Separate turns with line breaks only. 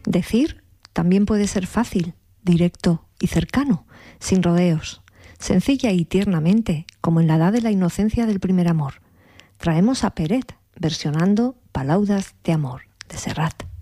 Decir también puede ser fácil, directo y cercano, sin rodeos, sencilla y tiernamente, como en la edad de la inocencia del primer amor. Traemos a Peret versionando Palaudas de amor, de Serrat.